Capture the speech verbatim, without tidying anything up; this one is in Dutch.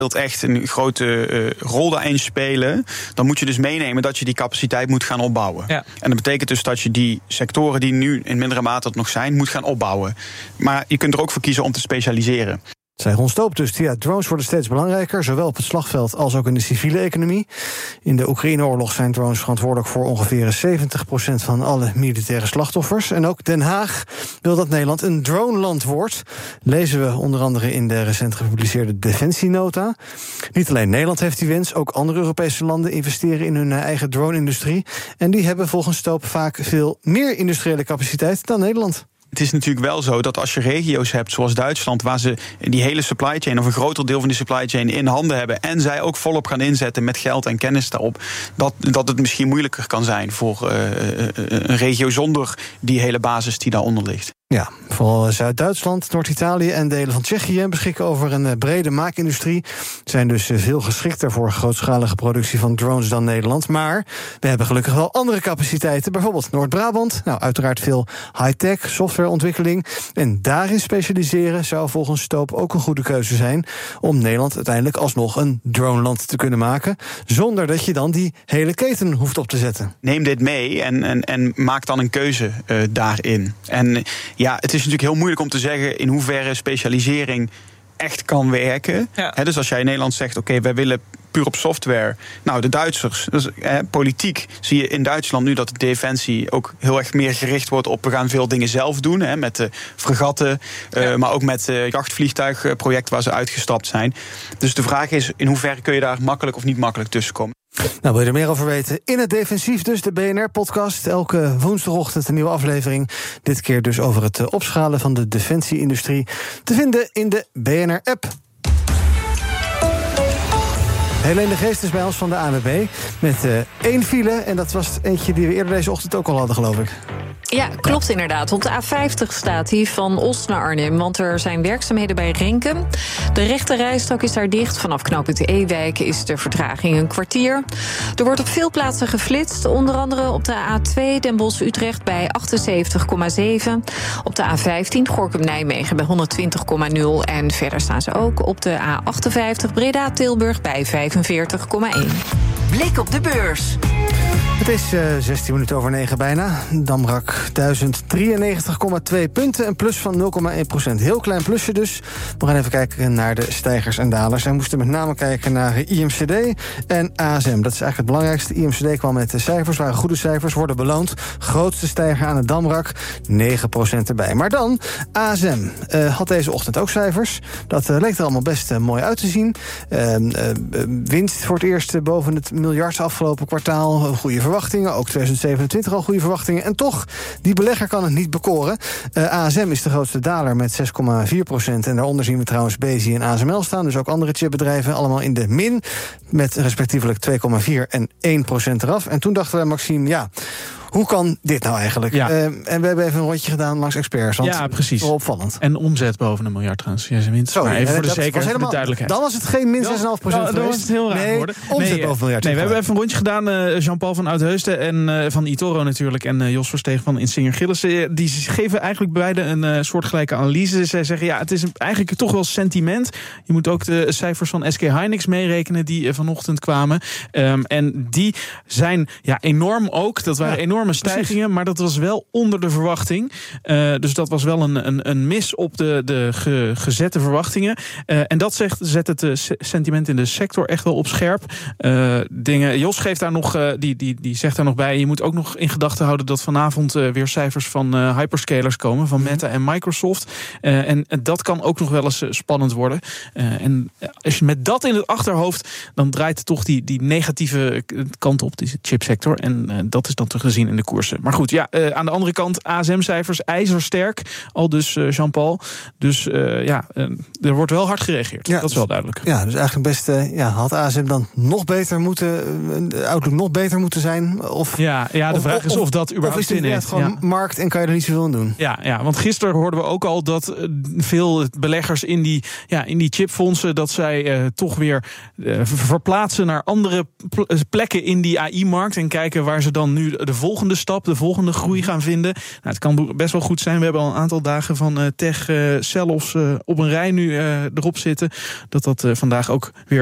wilt echt een grote uh, rol daarin spelen, dan moet je dus meenemen dat je die capaciteit moet gaan opbouwen. Ja. En dat betekent dus dat je die sectoren die nu in mindere mate nog zijn, moet gaan opbouwen. Maar je kunt er ook voor kiezen om te specialiseren. Zij Ron Stoop dus. Ja, drones worden steeds belangrijker, zowel op het slagveld als ook in de civiele economie. In de Oekraïne-oorlog zijn drones verantwoordelijk voor ongeveer zeventig procent van alle militaire slachtoffers. En ook Den Haag wil dat Nederland een droneland wordt. Lezen we onder andere in de recent gepubliceerde Defensienota. Niet alleen Nederland heeft die wens, ook andere Europese landen investeren in hun eigen drone-industrie. En die hebben volgens Stoop vaak veel meer industriële capaciteit dan Nederland. Het is natuurlijk wel zo dat als je regio's hebt zoals Duitsland, waar ze die hele supply chain of een groter deel van die supply chain in handen hebben en zij ook volop gaan inzetten met geld en kennis daarop, dat, dat het misschien moeilijker kan zijn voor uh, een regio zonder die hele basis die daaronder ligt. Ja, vooral Zuid-Duitsland, Noord-Italië en delen van Tsjechië beschikken over een brede maakindustrie. Zijn dus veel geschikter voor grootschalige productie van drones dan Nederland. Maar we hebben gelukkig wel andere capaciteiten. Bijvoorbeeld Noord-Brabant. Nou, uiteraard veel high-tech, softwareontwikkeling. En daarin specialiseren zou volgens Stoop ook een goede keuze zijn om Nederland uiteindelijk alsnog een droneland te kunnen maken, zonder dat je dan die hele keten hoeft op te zetten. Neem dit mee en, en, en maak dan een keuze uh, daarin. En ja, het is natuurlijk heel moeilijk om te zeggen in hoeverre specialisering echt kan werken. Ja. He, dus als jij in Nederland zegt, oké, okay, wij willen puur op software. Nou, de Duitsers, dus, eh, politiek zie je in Duitsland nu dat de defensie ook heel erg meer gericht wordt op, we gaan veel dingen zelf doen, hè, met de fregatten, uh, ja. maar ook met het jachtvliegtuigproject waar ze uitgestapt zijn. Dus de vraag is, in hoeverre kun je daar makkelijk of niet makkelijk tussenkomen? Nou, wil je er meer over weten? In het Defensief dus, de B N R-podcast. Elke woensdagochtend een nieuwe aflevering. Dit keer dus over het opschalen van de defensie-industrie. Te vinden in de B N R-app. Helene de Geest is bij ons van de A N W B met uh, één file. En dat was eentje die we eerder deze ochtend ook al hadden, geloof ik. Ja, klopt inderdaad. Op de A vijftig staat hij van Os naar Arnhem, want er zijn werkzaamheden bij Renkum. De rechte rijstrook is daar dicht. Vanaf knooppunt Ewijk is de vertraging een kwartier. Er wordt op veel plaatsen geflitst, onder andere op de A twee Den Bosch-Utrecht bij achtenzeventig komma zeven. Op de A vijftien Gorinchem-Nijmegen bij honderdtwintig komma nul. En verder staan ze ook op de A achtenvijftig Breda-Tilburg bij vijfenveertig komma één. Blik op de beurs. Het is uh, zestien minuten over negen bijna. Damrak duizend drieënnegentig komma twee punten, een plus van nul komma één procent. Heel klein plusje dus. We gaan even kijken naar de stijgers en dalers. Wij moesten met name kijken naar I M C D en A S M. Dat is eigenlijk het belangrijkste. I M C D kwam met de cijfers, waren goede cijfers, worden beloond. Grootste stijger aan het Damrak, negen procent erbij. Maar dan, A S M uh, had deze ochtend ook cijfers. Dat uh, leek er allemaal best uh, mooi uit te zien. Uh, uh, winst voor het eerst uh, boven het miljard afgelopen kwartaal. Goede verwachting. verwachtingen. Ook tweeduizend zevenentwintig al goede verwachtingen. En toch, die belegger kan het niet bekoren. Uh, A S M is de grootste daler met zes komma vier procent. En daaronder zien we trouwens Bezi en A S M L staan. Dus ook andere chipbedrijven allemaal in de min. Met respectievelijk twee komma vier en één procent eraf. En toen dachten wij, Maxime, ja, hoe kan dit nou eigenlijk? Ja. Uh, en we hebben even een rondje gedaan langs experts. Want ja, precies. Wel opvallend. En omzet boven een miljard trouwens. Ja, zijn winst. Sorry, maar even voor de zekerheid, helemaal, de duidelijkheid. Dan was het geen min zes komma vijf procent Dan, dan was het heel raar nee, geworden. Omzet nee, boven een miljard. Nee, we hebben even een rondje gedaan. Uh, Jean-Paul van Oudheusden en uh, van eToro natuurlijk. En uh, Jos Versteeg van Insinger Gillissen. Die geven eigenlijk beide een uh, soortgelijke analyse. Zij zeggen, ja, het is een, eigenlijk toch wel sentiment. Je moet ook de cijfers van S K Hynix meerekenen die uh, vanochtend kwamen. Um, en die zijn ja, enorm ook. Dat waren ja, enorme stijgingen. Precies. Maar dat was wel onder de verwachting. Uh, dus dat was wel een, een, een mis op de, de ge, gezette verwachtingen. Uh, en dat zegt, zet het uh, sentiment in de sector echt wel op scherp. Uh, dingen, Jos geeft daar nog, uh, die, die, die zegt daar nog bij. Je moet ook nog in gedachten houden dat vanavond uh, weer cijfers van uh, hyperscalers komen. Van Meta en Microsoft. Uh, en dat kan ook nog wel eens uh, spannend worden. Uh, en als je met dat in het achterhoofd, dan draait toch die, die negatieve kant op, die chipsector. En uh, dat is dan te gezien in de koersen. Maar goed, ja, uh, aan de andere kant A S M-cijfers ijzersterk. Al dus uh, Jean-Paul. Dus uh, ja, uh, er wordt wel hard gereageerd. Ja, dat is wel duidelijk. Ja, dus eigenlijk best uh, ja, had A S M dan nog beter moeten, de outlook nog beter moeten zijn? Of, ja, ja, de of, vraag of, is of dat überhaupt zin heeft. Of is het gewoon ja. markt en kan je er niet zoveel aan doen? Ja, ja, want gisteren hoorden we ook al dat uh, veel beleggers in die, ja, in die chipfondsen, dat zij uh, toch weer uh, verplaatsen naar andere plekken in die A I-markt en kijken waar ze dan nu de volgende volgende stap, de volgende groei gaan vinden. Nou, het kan best wel goed zijn. We hebben al een aantal dagen van uh, tech uh, sell-offs uh, op een rij nu uh, erop zitten. Dat dat uh, vandaag ook weer